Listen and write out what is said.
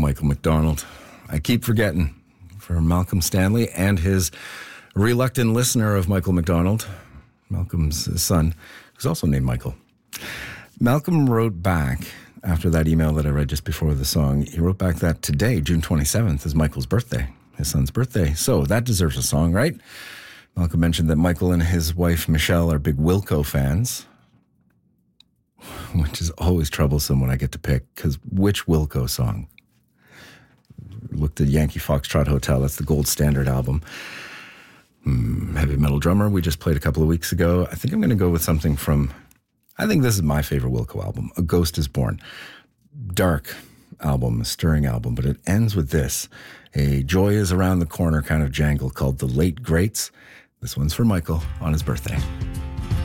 Michael McDonald. I keep forgetting for Malcolm Stanley and his reluctant listener of Michael McDonald, Malcolm's son, who's also named Michael. Malcolm wrote back after that email that I read just before the song. He wrote back that today, June 27th, is Michael's birthday, his son's birthday. So that deserves a song, right? Malcolm mentioned that Michael and his wife, Michelle, are big Wilco fans, which is always troublesome when I get to pick, because which Wilco song? Looked at Yankee Foxtrot Hotel. That's the gold standard album. Heavy Metal Drummer, we just played a couple of weeks ago. I think I'm going to go with something from, I think this is my favorite Wilco album, A Ghost is Born. Dark album, a stirring album, but it ends with this, a joy is around the corner kind of jangle called The Late Greats. This one's for Michael on his birthday.